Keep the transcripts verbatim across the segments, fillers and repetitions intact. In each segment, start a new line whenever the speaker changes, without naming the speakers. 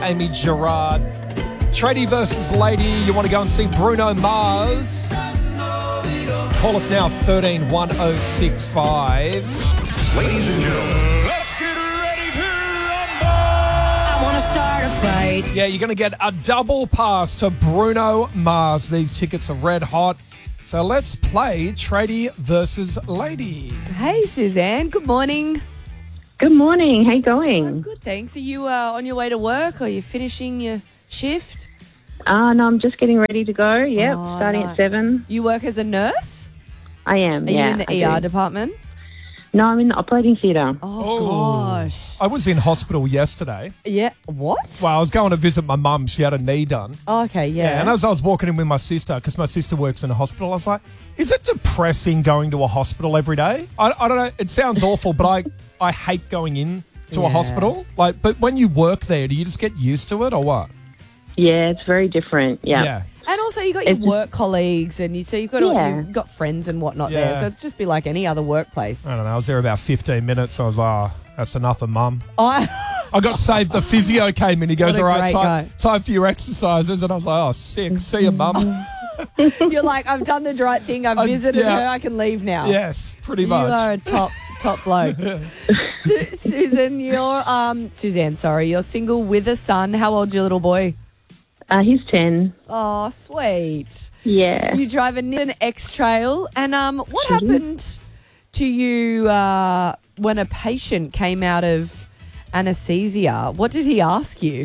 Amy Gerard. Tradie versus Lady. You want to go and see Bruno Mars? Call us now, thirteen one oh six five.
Ladies and gentlemen, let's get ready to rumble! I want to start a fight.
Yeah, you're going to get a double pass to Bruno Mars. These tickets are red hot. So let's play Tradie versus Lady.
Hey, Suzanne. Good morning.
Good morning. How you
I'm
going?
good, thanks. Are you uh, on your way to work or are you finishing your shift?
Uh, no, I'm just getting ready to go. Yep,
Oh,
starting
nice.
at seven.
You work as a nurse?
I am,
Are
yeah.
you in the
I
E R
do.
department?
No, I'm in the operating theatre.
Oh,
Oh.
gosh.
I was in hospital yesterday.
Yeah. What?
Well, I was going to visit my mum. She had a knee done.
Oh, okay, yeah.
And as I was walking in with my sister, because my sister works in a hospital, I was like, is it depressing going to a hospital every day? I, I don't know. It sounds awful, but I, I hate going in to
Yeah.
a hospital. Like, but when you work there, do you just get used to it or what?
Yeah, it's very different. Yeah.
And also, you got your
It's-
work colleagues, and you so you've got all,
Yeah.
you've got friends and whatnot
Yeah.
there. So it's just be like any other workplace.
I don't know. I was there about fifteen minutes. I was like, oh, that's enough of mum.
I
I got saved. The physio came in. He goes,
What a
all right,
great
time,
guy.
time for your exercises. And I was like, oh, sick. See you, mum.
You're like, I've done the right thing. I've
I-
visited
yeah.
her. I can leave now.
Yes, pretty
You
much.
are a top top bloke. Su- Susan, you're um Suzanne, sorry, you're single with a son. How old's your little boy?
Uh, he's ten.
Oh, sweet.
Yeah.
You drive a Nissan X-Trail, and um, what happened to you uh, when a patient came out of anaesthesia? What did he ask you?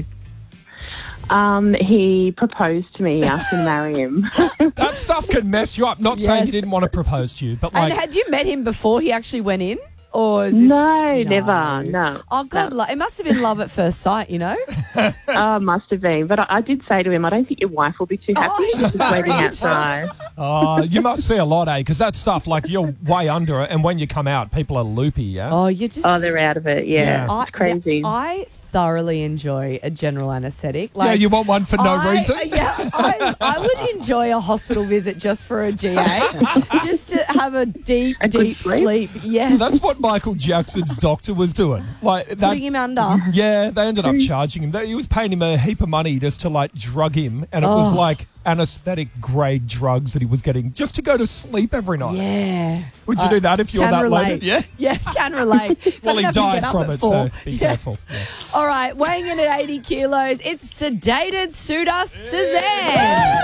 Um, he proposed to me, asked me to marry him.
That stuff can mess you up. Not saying
Yes.
he didn't want to propose to you, but like,
and had you met him before he actually went in, or is this...
no, never. No.
Oh God,
No.
lo- it must have been love at first sight, you know.
Oh, must have been. But I, I did say to him, I don't think your wife will be too happy.
Oh,
He's just waiting outside.
oh, you must see a lot, eh? Because that stuff, like, you're way under it, and when you come out, people are loopy, yeah?
Oh, you just.
Oh, they're out of it. Yeah.
Yeah.
It's crazy.
I thoroughly enjoy a general anaesthetic. Like,
yeah, you want one for no
I-
reason?
Yeah, I, I would enjoy a hospital visit just for a G A, just to have a deep,
A good
deep sleep.
sleep?
Yes,
That's what Michael Jackson's doctor was doing. Like that.
putting him under.
Yeah, they ended up charging him. They- He was paying him a heap of money just to like drug him, and it was
Oh.
like anesthetic grade drugs that he was getting just to go to sleep every night.
Yeah.
Would you
Uh,
do that if you were
can
that
relate.
loaded? Yeah.
Yeah, can relate.
Well,
Doesn't
he
have to
died
get up
from
at
it, so
four.
be
Yeah.
careful. Yeah.
All right, weighing in at eighty kilos, it's sedated Suda Suzanne.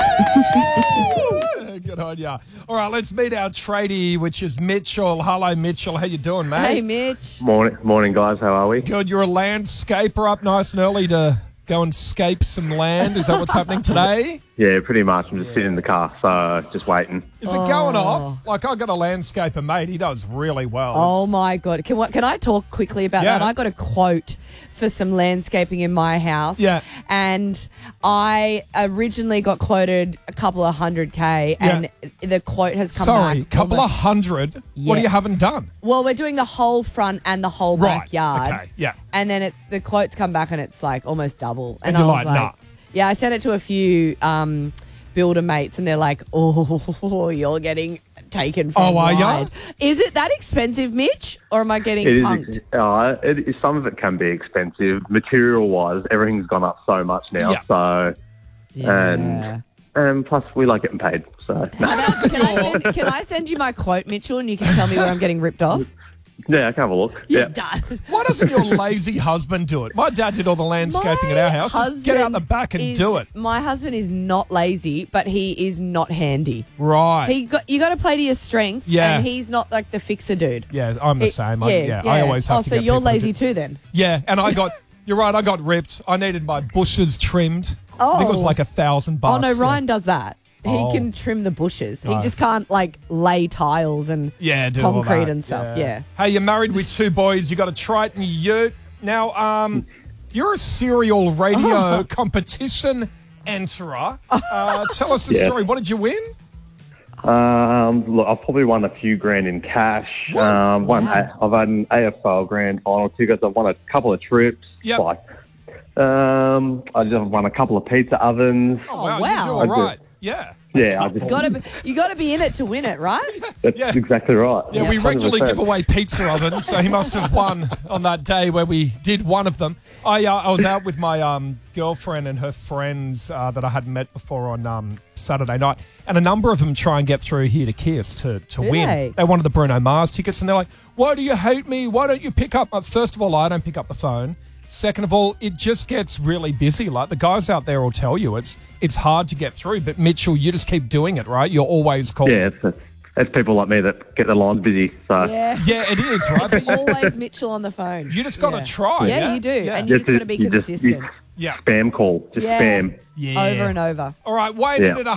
Yeah, good on ya. All right, let's meet our tradie, which is Mitchell. Hello, Mitchell. How you doing, mate?
Hey, Mitch.
Morning, morning, guys. How are we?
Good. You're a landscaper up nice and early to go and scape some land. Is that what's happening today?
Yeah, pretty much. I'm just sitting in the car, so just waiting.
Is it going
Oh.
off? Like, I got a landscaper mate. He does really well.
Oh
It's-
my God. Can, what, can I talk quickly about
Yeah.
that? I got a quote for some landscaping in my house.
Yeah.
And I originally got quoted a couple of hundred K and the quote has come
Sorry,
back.
couple
almost-
of hundred. What
Yeah.
do you haven't done?
Well, we're doing the whole front and the whole
Right.
backyard.
Okay. Yeah.
And then it's the quotes come back and it's like almost double.
And
I
you're
was
like, nah.
yeah, I sent it to a few um, builder mates and they're like, oh, you're getting taken for
Oh,
a
are ya?
ride. Is it that expensive, Mitch? Or am I getting
It is.
punked?
Uh, it, is- some of it can be expensive, material-wise. Everything's gone up so much now.
Yeah.
So,
Yeah.
and and plus we like getting paid. So,
How about- can, I send, can I send you my quote, Mitchell, and you can tell me where I'm getting ripped off?
yeah, I can have a look. Yeah.
Done.
Why doesn't your lazy husband do it? My dad did all the landscaping at our house. Just get out
husband
the back and
is-
do it.
My husband is not lazy, but he is not handy.
Right.
He got you got to play to your strengths,
Yeah.
and he's not like the fixer dude.
yeah, I'm the
It-
same. I, yeah, I always have
oh,
to
so
get
you're
people to
lazy
do-
too, then?
Yeah, and I got. You're right. I got ripped. I needed my bushes trimmed. I think it was
Oh.
like a thousand bucks.
Oh no,
yeah.
Ryan does that. He
Oh.
can trim the bushes. He
No.
just can't like lay tiles and
Yeah, do all
concrete
that.
and stuff. Yeah.
Hey, you're married with two boys. You got a Triton Ute. Now, um, you're a serial radio competition enterer. Uh, tell us the
Yeah.
story. What did you win?
Um, look, I've probably won a few grand in cash. Um, won,
Wow.
I've had an A F L grand final tickets. I've won a couple of trips.
Yep.
Like, um, I just won a couple of pizza ovens.
Oh, wow.
wow.
You do all
I did.
right. Yeah.
Yeah, I just,
Gotta be, you got to be in it to win it, right?
that's
Yeah.
exactly right.
Yeah, we
one hundred
regularly
percent.
give away pizza ovens, so he must have won on that day where we did one of them. I uh, I was out with my um, girlfriend and her friends uh, that I hadn't met before on um, Saturday night, and a number of them try and get through here to Kiss to, to
Do
win.
they?
They wanted the Bruno Mars tickets, and they're like, why do you hate me? Why don't you pick up? Uh, First of all, I don't pick up the phone. Second of all, it just gets really busy. Like the guys out there will tell you, it's it's hard to get through. But Mitchell, you just keep doing it, right? You're always calling.
Yeah, it's, it's, it's people like me that get their lines busy. So
Yeah.
Yeah, it is, right? But you,
Always Mitchell on the phone.
you just got to
Yeah.
try.
Yeah,
Yeah,
you do.
Yeah.
And you just got to
you
be
just- you
consistent.
yeah.
spam call, just
Yeah.
spam.
Yeah.
Over and over.
All right, Wayne
Yeah.
at